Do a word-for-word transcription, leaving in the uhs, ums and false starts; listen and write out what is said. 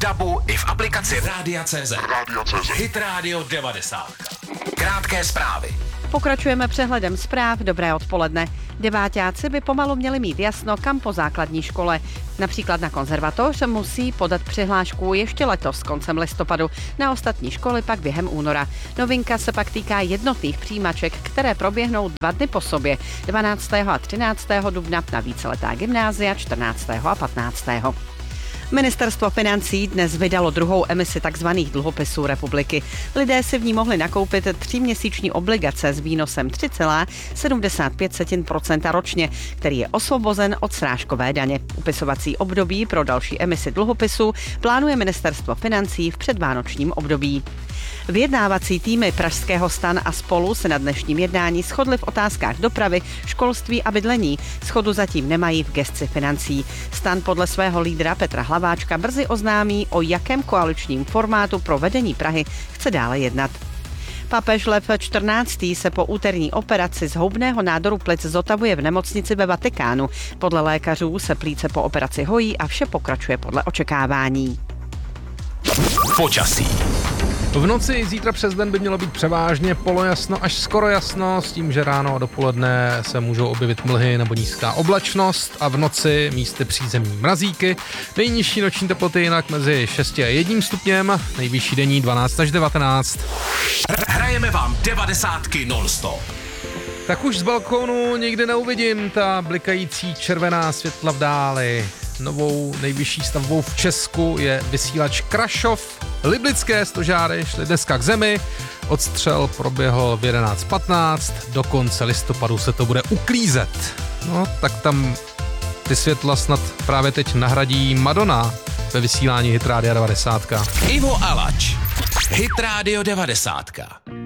DABu i v aplikaci Rádia tečka cé zet. Hit Radio devadesát. Krátké zprávy. Pokračujeme přehledem zpráv. Dobré odpoledne. Deváťáci by pomalu měli mít jasno, kam po základní škole. Například na konzervatoř musí podat přihlášku ještě letos koncem listopadu, na ostatní školy pak během února. Novinka se pak týká jednotných přijímaček, které proběhnou dva dny po sobě, dvanáctého a třináctého dubna na víceletá gymnázia, čtrnáctého a patnáctého Ministerstvo financí dnes vydalo druhou emisi tzv. Dluhopisů republiky. Lidé si v ní mohli nakoupit tříměsíční obligace s výnosem tři celá sedmdesát pět procenta ročně, který je osvobozen od srážkové daně. Upisovací období pro další emisi dluhopisů plánuje Ministerstvo financí v předvánočním období. Vyjednávací týmy Pražského STAN a Spolu se na dnešním jednání shodly v otázkách dopravy, školství a bydlení. Shodu zatím nemají v gesci financí. STAN podle svého lídra Petra Hlaváčka brzy oznámí, o jakém koaličním formátu pro vedení Prahy chce dále jednat. Papež Lev čtrnáctý se po úterní operaci zhoubného nádoru plic zotavuje v nemocnici ve Vatikánu. Podle lékařů se plíce po operaci hojí a vše pokračuje podle očekávání. Počasí. V noci zítra přes den by mělo být převážně polojasno až skoro jasno, s tím, že ráno a dopoledne se můžou objevit mlhy nebo nízká oblačnost a v noci místy přízemní mrazíky. Nejnižší noční teploty jinak mezi šesti a jedním stupněm, nejvyšší denní dvanáct až devatenáct. Hrajeme vám devadesátky non-stop. Tak už z balkónu nikdy neuvidím ta blikající červená světla v dáli. Novou nejvyšší stavbou v Česku je vysílač Krašov. Liblické stožáry šly dneska k zemi, odstřel proběhl v jedenáct patnáct, do konce listopadu se to bude uklízet. No, tak tam ty světla snad právě teď nahradí Madonna ve vysílání Hit Rádia devadesát. Ivo Alač, Hit Radio devadesát.